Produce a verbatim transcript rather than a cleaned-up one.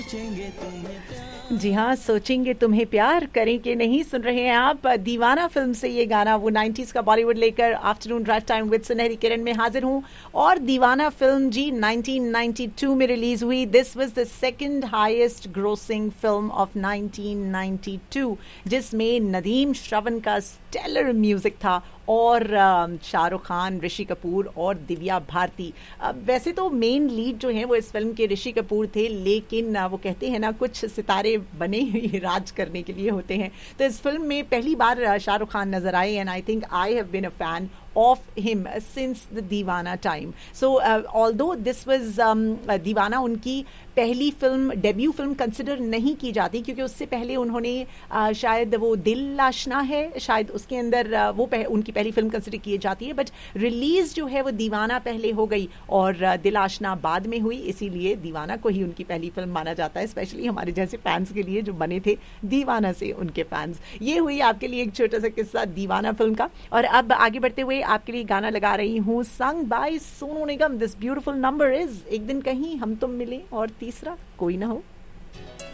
जी हाँ, सोचेंगे तुम्हें प्यार करें कि नहीं। सुन रहे हैं आप दीवाना फिल्म से ये गाना, वो नाइंटीज़ का बॉलीवुड लेकर आफ्टरनून ड्राइव टाइम विद सुनहरी किरण में हाजिर हूँ। और दीवाना फिल्म जी नाइंटीन नाइंटी टू में रिलीज हुई। This was the second highest grossing film of nineteen ninety two, जिसमें नदीम श्रवण का स्टेलर म्यूजिक था और शाहरुख खान, ऋषि कपूर और दिव्या भारती। वैसे तो मेन लीड जो हैं वो इस फिल्म के ऋषि कपूर थे, लेकिन वो कहते हैं ना, कुछ सितारे बने ही राज करने के लिए होते हैं। तो इस फिल्म में पहली बार शाहरुख खान नजर आए and I think I have been a fan of him since the Deewana time. So uh, although this was um, uh, Deewana उनकी पहली फिल्म, डेब्यू फिल्म कंसिडर नहीं की जाती, क्योंकि उससे पहले उन्होंने uh, शायद वो दिल आशना है, शायद उसके अंदर uh, वो पह, उनकी पहली फिल्म कंसिडर की जाती है। बट रिलीज जो है वो दीवाना पहले हो गई और uh, दिल आशना बाद में हुई, इसीलिए दीवाना को ही उनकी पहली फिल्म माना जाता है, स्पेशली हमारे जैसे फैंस के लिए जो बने थे दीवाना से उनके फैंस। ये हुई आपके लिए एक छोटा सा किस्सा दीवाना फिल्म का। और अब आगे बढ़ते हुए आपके लिए गाना लगा रही हूँ, sung by Sonu Nigam. This beautiful number is एक दिन कहीं हम तुम मिले और तीसरा कोई ना हो।